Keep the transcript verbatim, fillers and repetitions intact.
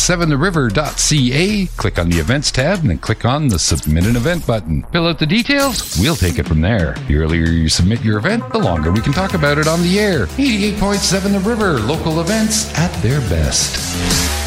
seven the river dot c a. Click on the Events tab and then click on the Submit an Event button. Fill out the details. We'll take it from there. The earlier you submit your event, the longer we can talk about it on the air. eighty-eight point seven The River, local events at their best.